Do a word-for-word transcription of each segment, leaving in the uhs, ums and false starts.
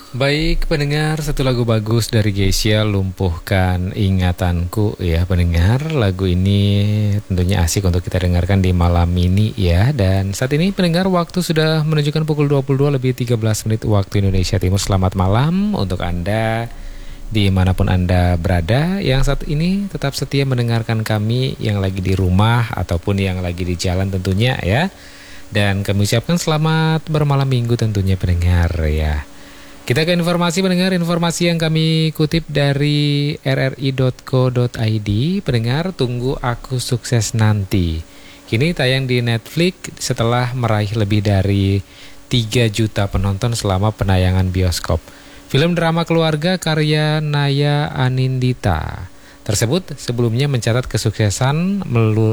Baik pendengar, satu lagu bagus dari Geisha, Lumpuhkan Ingatanku ya pendengar. Lagu ini tentunya asik untuk kita dengarkan di malam ini ya. Dan saat ini pendengar, waktu sudah menunjukkan pukul dua puluh dua lebih tiga belas menit waktu Indonesia Timur. Selamat malam untuk Anda dimanapun Anda berada, yang saat ini tetap setia mendengarkan kami, yang lagi di rumah ataupun yang lagi di jalan tentunya ya. Dan kami ucapkan selamat bermalam minggu tentunya pendengar ya. Kita ke informasi pendengar, informasi yang kami kutip dari r r i dot co dot i d. Pendengar, Tunggu Aku Sukses Nanti kini tayang di Netflix setelah meraih lebih dari tiga juta penonton selama penayangan bioskop. Film drama keluarga karya Naya Anindita tersebut sebelumnya mencatat kesuksesan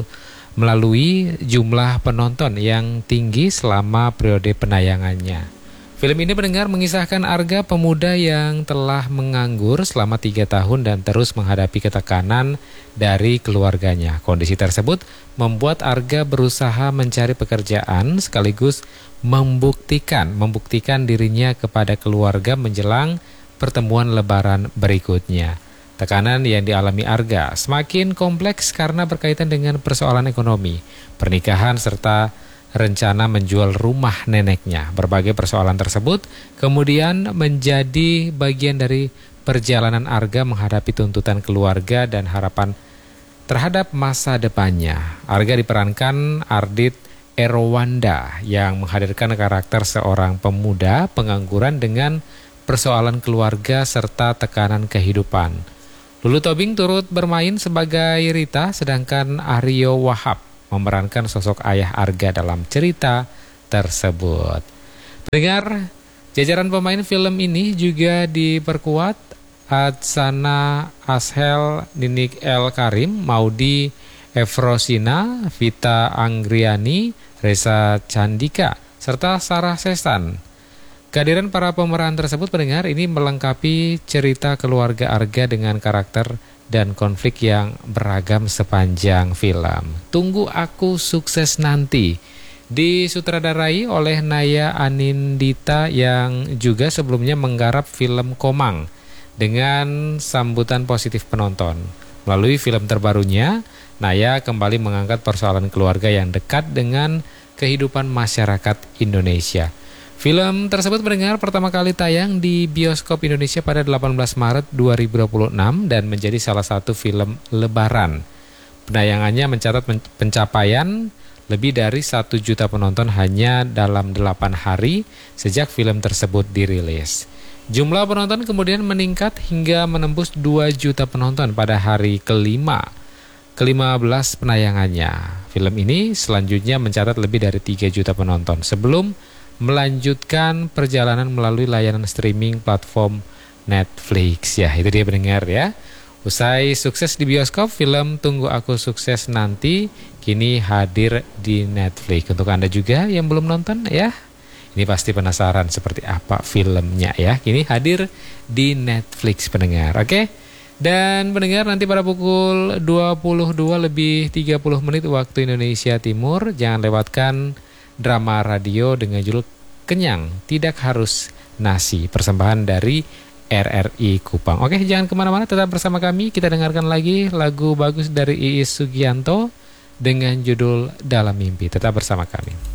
melalui jumlah penonton yang tinggi selama periode penayangannya. Film ini pendengar mengisahkan Arga, pemuda yang telah menganggur selama tiga tahun dan terus menghadapi ketekanan dari keluarganya. Kondisi tersebut membuat Arga berusaha mencari pekerjaan sekaligus membuktikan membuktikan dirinya kepada keluarga menjelang pertemuan Lebaran berikutnya. Tekanan yang dialami Arga semakin kompleks karena berkaitan dengan persoalan ekonomi, pernikahan, serta rencana menjual rumah neneknya. Berbagai persoalan tersebut kemudian menjadi bagian dari perjalanan Arga menghadapi tuntutan keluarga dan harapan terhadap masa depannya. Arga diperankan Ardit Erwanda yang menghadirkan karakter seorang pemuda pengangguran dengan persoalan keluarga serta tekanan kehidupan. Lulu Tobing turut bermain sebagai Rita, sedangkan Aryo Wahab memerankan sosok ayah Arga dalam cerita tersebut. Pendengar, jajaran pemain film ini juga diperkuat Adsana Ashel, Ninik El Karim, Maudi Efrosina, Vita Anggriani, Reza Candika, serta Sarah Sesan. Kehadiran para pemeran tersebut pendengar ini melengkapi cerita keluarga Arga dengan karakter dan konflik yang beragam sepanjang film. Tunggu Aku Sukses Nanti disutradarai oleh Naya Anindita yang juga sebelumnya menggarap film Komang dengan sambutan positif penonton. Melalui film terbarunya, Naya kembali mengangkat persoalan keluarga yang dekat dengan kehidupan masyarakat Indonesia. Film tersebut mendengar pertama kali tayang di bioskop Indonesia pada delapan belas Maret dua ribu dua puluh enam dan menjadi salah satu film Lebaran. Penayangannya mencatat pencapaian lebih dari satu juta penonton hanya dalam delapan hari sejak film tersebut dirilis. Jumlah penonton kemudian meningkat hingga menembus dua juta penonton pada hari kelima kelima belas penayangannya. Film ini selanjutnya mencatat lebih dari tiga juta penonton sebelum melanjutkan perjalanan melalui layanan streaming platform Netflix. Ya, itu dia pendengar ya. Usai sukses di bioskop, film Tunggu Aku Sukses Nanti kini hadir di Netflix. Untuk Anda juga yang belum nonton ya, ini pasti penasaran seperti apa filmnya ya. Kini hadir di Netflix pendengar. Oke. Dan pendengar, nanti pada pukul dua puluh dua lebih tiga puluh menit waktu Indonesia Timur, jangan lewatkan drama radio dengan judul Kenyang Tidak Harus Nasi, persembahan dari R R I Kupang. Oke, jangan kemana-mana, tetap bersama kami. Kita dengarkan lagi lagu bagus dari Iis Sugianto dengan judul Dalam Mimpi. Tetap bersama kami.